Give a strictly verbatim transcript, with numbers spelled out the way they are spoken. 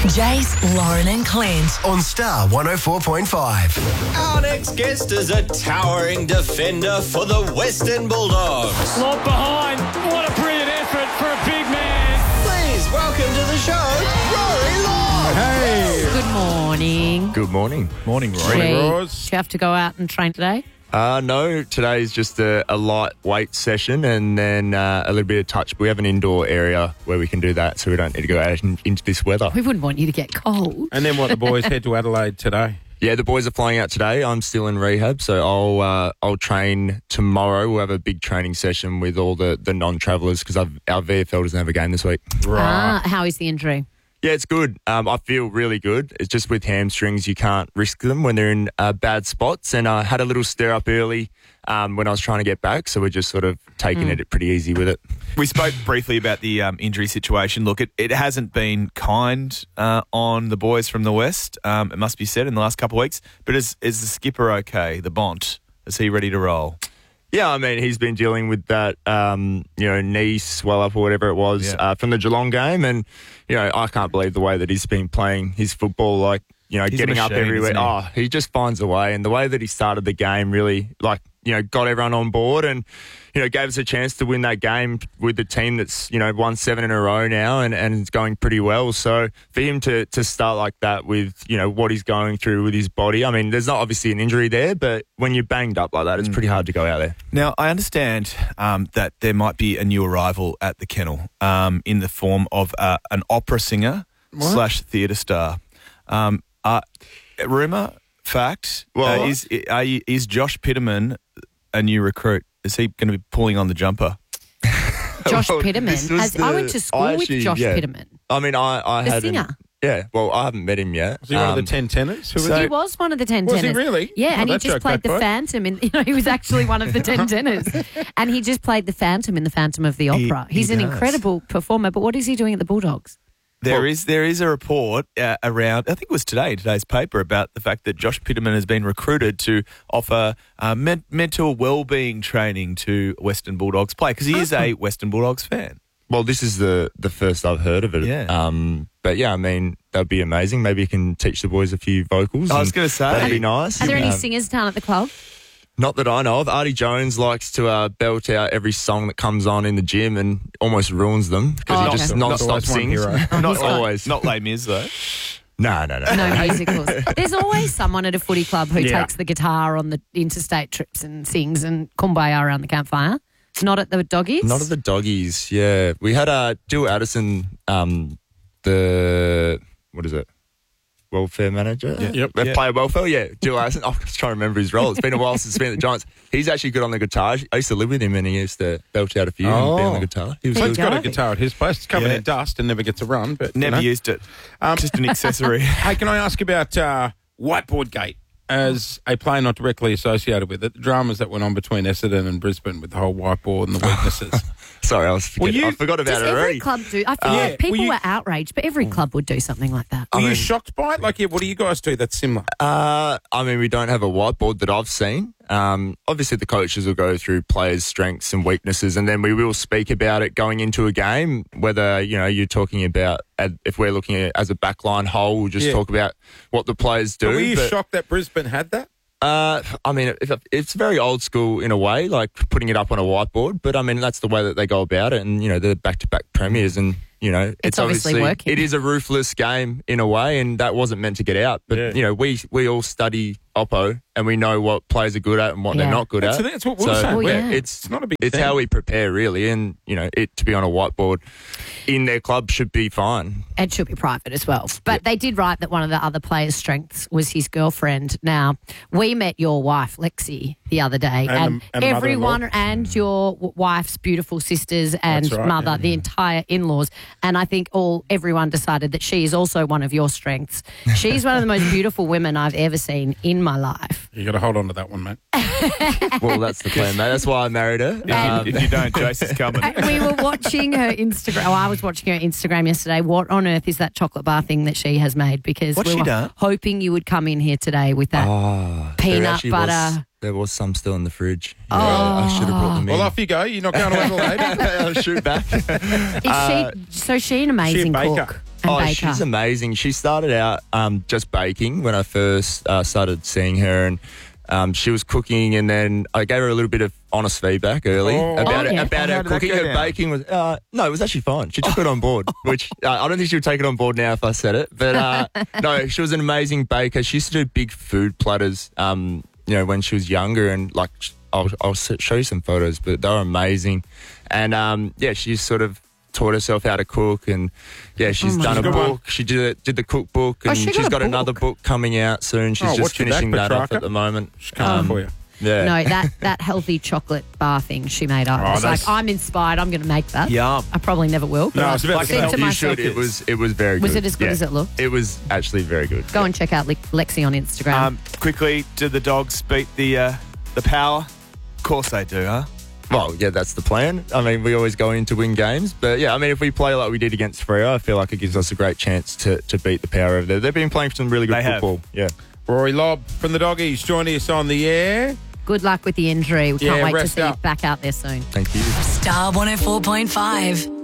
Jace, Lauren and Clint on Star one oh four point five. Our next guest is a towering defender for the Western Bulldogs. Lob behind. What a brilliant effort for a big man. Please welcome to the show, Rory Lobb. Hey. Good morning. Good morning. Morning, Rory. Gee, Morning, do Roz. you have to go out and train today? Uh, no, today's just a, a lightweight session and then uh, a little bit of touch. We have an indoor area where we can do that, so we don't need to go out in, into this weather. We wouldn't want you to get cold. And then what, the boys head to Adelaide today? Yeah, the boys are flying out today. I'm still in rehab, so I'll uh, I'll train tomorrow. We'll have a big training session with all the, the non-travellers because our V F L doesn't have a game this week. Ah, how is the injury? Yeah, it's good. Um, I feel really good. It's just with hamstrings, you can't risk them when they're in uh, bad spots. And I had a little stir up early um, when I was trying to get back, so we're just sort of taking Mm. it pretty easy with it. We spoke briefly about the um, injury situation. Look, it, it hasn't been kind uh, on the boys from the West, um, it must be said, in the last couple of weeks. But is, is the skipper okay, the Bont? Is he ready to roll? Yeah, I mean, he's been dealing with that, um, you know, knee swell up or whatever it was Yeah. uh, from the Geelong game. And, you know, I can't believe the way that he's been playing his football, like, you know, He's a getting up machine, everywhere. isn't he? Oh, he just finds a way. And the way that he started the game really, like, you know, got everyone on board and, you know, gave us a chance to win that game with the team that's, you know, won seven in a row now and, and it's going pretty well. So for him to, to start like that with, you know, what he's going through with his body, I mean, there's not obviously an injury there, but when you're banged up like that, it's pretty hard to go out there. Now, I understand um, that there might be a new arrival at the kennel um, in the form of uh, an opera singer slash theatre star. Um, uh, rumour, fact, Well- uh, is, are you, is Josh Pitterman a new recruit? Is he going to be pulling on the jumper? Josh Well, Pitterman. this was As, I the- went to school I with actually- Josh yeah. Pitterman. I mean, I, I The hadn't. singer. Yeah, well, I haven't met him yet. Was he one of the Um, ten tenors? Who was so- He was one of the ten Was he tenors. really? Yeah, Oh, and he that just joke played the backfired. Phantom. In, you know, he was actually one of the ten tenors. And he just played the Phantom in the Phantom of the He- Opera. he He's an does. incredible performer, but what is he doing at the Bulldogs? There is there is a report uh, around, I think it was today, today's paper, about the fact that Josh Pitterman has been recruited to offer uh, men- mental well-being training to Western Bulldogs play because he is a Western Bulldogs fan. Well, this is the, the first I've heard of it. Yeah. Um, but yeah, I mean, that'd be amazing. Maybe you can teach the boys a few vocals. I was and gonna say. That'd be nice. Are there any Um, singers down at the club? Not that I know of. Artie Jones likes to uh, belt out every song that comes on in the gym and almost ruins them because Oh, he okay. just Not non-stop always one sings. hero. Not got- always. Not Les Mis, though. No, no, no. No musicals. There's always someone at a footy club who Yeah. takes the guitar on the interstate trips and sings and kumbaya around the campfire. Not at the doggies? Not of the doggies, yeah. We had uh, Dill Addison, um, the, what is it? Welfare manager? Yeah. Yep. Uh, Yeah. Player welfare, yeah. Dill Addison. Oh, I was trying to remember his role. It's been a while since he's been at the Giants. He's actually good on the guitar. I used to live with him and he used to belt out a few Oh. and be on the guitar. He was There He's you good. got a go. guitar at his place. It's covered Yeah. in dust and never gets a run. But you Never know. used it. Um, Just an accessory. Hey, can I ask about uh, Whiteboard Gate? As a player not directly associated with it, the dramas that went on between Essendon and Brisbane with the whole whiteboard and the weaknesses. Sorry, I was forgetting. you- I forgot about Does it every already. club do? I feel Uh, like people were you- were outraged, but every club would do something like that. Were you mean- shocked by it? Like, yeah, what do you guys do that's similar? Uh, I mean, we don't have a whiteboard that I've seen. Um, obviously, the coaches will go through players' strengths and weaknesses, and then we will speak about it going into a game. Whether you know you're talking about uh, if we're looking at it as a backline whole, we'll just Yeah. talk about what the players do. But were you but- shocked that Brisbane had that? Uh, I mean, if, it's very old school in a way, like putting it up on a whiteboard. But I mean, that's the way that they go about it. And you know, they're back-to-back premiers, and you know, it's, It's obviously working. It is a ruthless game in a way, and that wasn't meant to get out. But Yeah. you know, we we all study Oppo, and we know what players are good at and what Yeah. th're not good That's, at. that's what we So, were saying. Well, We're- yeah. It's It's not a big It's thing. how we prepare, really, and you know, it to be on a whiteboard in their club should be fine. It should be private as well. But they did write that one of the other players' strengths was his girlfriend. Now, we met your wife, Lexi, the other day, And and, the- and everyone mother-in-law. and your w- wife's beautiful sisters and That's right, mother, yeah. the entire in-laws. And I think all everyone decided that she is also one of your strengths. She's one of the most beautiful women I've ever seen in my life. You got to hold on to that one, mate. Well, that's the plan, mate. That's why I married her. If, Um, you, if you don't, Jace is coming. And we were watching her Instagram. Oh, I was watching her Instagram yesterday. What on earth is that chocolate bar thing that she has made? Because What's we she were done? hoping you would come in here today with that. Oh, there Peanut actually butter. Was, there was some still in the fridge. Yeah, I should have brought them in. Well, off you go. You're not going to Adelaide. I'll shoot back. Is she? So she an amazing baker. cook. and oh, Baker? she's amazing. She started out um, just baking when I first uh, started seeing her, and um, she was cooking, and then I gave her a little bit of honest feedback early Oh. about Oh, yeah. about How her did that cooking. go Her down? baking was uh, no, it was actually fine. She took it on board, which uh, I don't think she would take it on board now if I said it. But uh, no, she was an amazing baker. She used to do big food platters, um, you know, when she was younger, and like I'll, I'll show you some photos, but they were amazing. And um, yeah, she sort of taught herself how to cook, and yeah, she's Oh my done a God. Good one. book. She did did the cookbook, Oh, and she got she's a got, book. another book coming out soon. She's Oh, just what's your finishing back, that off Petrarca? at the moment. She's coming Um, for you. Yeah. No, that, that healthy chocolate bar thing she made up. Oh, It's like, that's- I'm inspired. I'm going to make that. Yum. I probably never will. But No, I it's about Like said a to you myself, should. It was it was very Was good. it as good Yeah. as it looked? It was actually very good. Go and check out Le- Lexi on Instagram. Um, quickly, did the Dogs beat the uh, the Power? Of course they do, huh? Well, yeah, that's the plan. I mean, we always go in to win games, but yeah, I mean, if we play like we did against Freo, I feel like it gives us a great chance to, to beat the Power over there. They've been playing some really good They have. football. Yeah. Rory Lobb from the Doggies joining us on the air. Good luck with the injury. We can't Yeah, wait to rest see you up. back out there soon. Thank you. Star one oh four point five.